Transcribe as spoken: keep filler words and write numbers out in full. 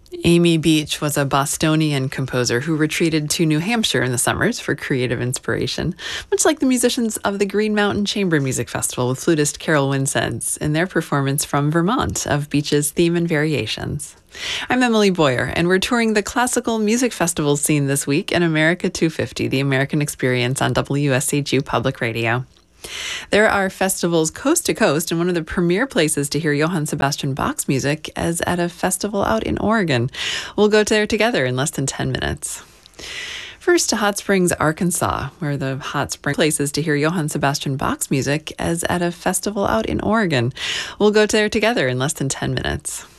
Amy Beach was a Bostonian composer who retreated to New Hampshire in the summers for creative inspiration, much like the musicians of the Green Mountain Chamber Music Festival with flutist Carol Winsence in their performance from Vermont of Beach's Theme and Variations. I'm Emily Boyer, and we're touring the classical music festival scene this week in America two fifty, the American Experience on W S H U Public Radio. There are festivals coast to coast, and one of the premier places to hear Johann Sebastian Bach's music is at a festival out in Oregon. We'll go there together in less than ten minutes. First to Hot Springs, Arkansas, where the hot spring places to hear Johann Sebastian Bach's music is at a festival out in Oregon. We'll go there together in less than ten minutes.